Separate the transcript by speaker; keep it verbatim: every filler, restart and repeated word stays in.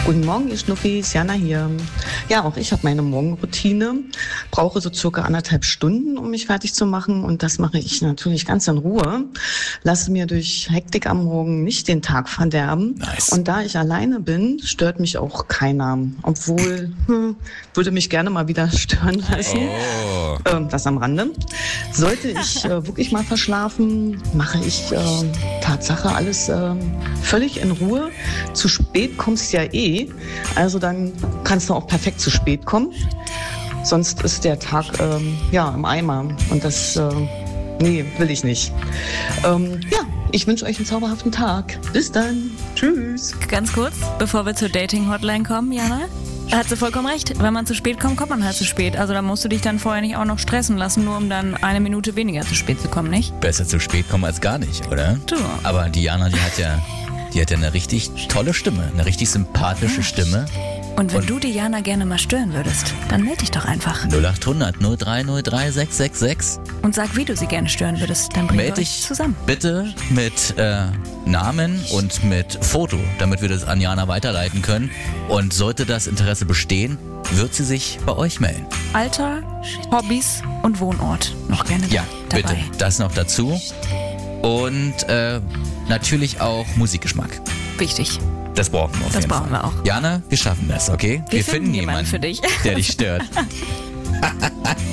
Speaker 1: Guten Morgen, ihr Schnuffis, Jana hier. Ja, auch ich habe meine Morgenroutine, brauche so circa anderthalb Stunden, um mich fertig zu machen und das mache ich natürlich ganz in Ruhe. Lasse mir durch Hektik am Morgen nicht den Tag verderben.
Speaker 2: Nice.
Speaker 1: Und da ich alleine bin, stört mich auch keiner. Obwohl, hm, würde mich gerne mal wieder stören lassen.
Speaker 2: Oh.
Speaker 1: Ähm, das am Rande. Sollte ich äh, wirklich mal verschlafen, mache ich äh, Tatsache alles äh, völlig in Ruhe. Zu spät kommst ja eh. Also dann kannst du auch perfekt zu spät kommen. Sonst ist der Tag ähm, ja im Eimer. Und das, äh, nee, will ich nicht. Ähm, ja, ich wünsche euch einen zauberhaften Tag. Bis dann. Tschüss.
Speaker 3: Ganz kurz, bevor wir zur Dating-Hotline kommen, Jana. Hat sie vollkommen recht. Wenn man zu spät kommt, kommt man halt zu spät. Also da musst du dich dann vorher nicht auch noch stressen lassen, nur um dann eine Minute weniger zu spät zu kommen, nicht?
Speaker 2: Besser zu spät kommen als gar nicht, oder?
Speaker 3: Du.
Speaker 2: Aber Diana, die hat ja, die hat ja eine richtig tolle Stimme, eine richtig sympathische Stimme.
Speaker 3: Und wenn
Speaker 2: Und-
Speaker 3: du Diana gerne mal stören würdest, dann melde dich doch einfach.
Speaker 2: null acht hundert null drei null drei sechs sechs sechs.
Speaker 3: Und sag, wie du sie gerne stören würdest. Dann bringen wir
Speaker 2: Meld
Speaker 3: euch
Speaker 2: dich
Speaker 3: zusammen.
Speaker 2: bitte mit äh, Namen und mit Foto, damit wir das an Jana weiterleiten können. Und sollte das Interesse bestehen, wird sie sich bei euch melden.
Speaker 3: Alter, Hobbys und Wohnort noch gerne
Speaker 2: Ja,
Speaker 3: dabei.
Speaker 2: bitte. Das noch dazu. Und äh, natürlich auch Musikgeschmack.
Speaker 3: Wichtig.
Speaker 2: Das brauchen wir auf
Speaker 3: Das
Speaker 2: jeden
Speaker 3: brauchen
Speaker 2: Fall.
Speaker 3: wir auch.
Speaker 2: Dich. Jana, wir schaffen das, okay?
Speaker 3: Wir finden jemanden für dich.
Speaker 2: der dich stört.